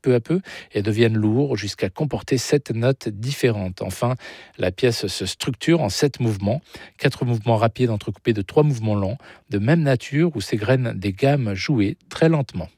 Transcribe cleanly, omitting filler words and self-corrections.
peu à peu et deviennent lourds jusqu'à comporter 7 notes différentes. Enfin, la pièce se structure en 7 mouvements, 4 mouvements rapides entrecoupés de 3 mouvements lents, de même nature où s'égrènent des gammes jouées très lentement.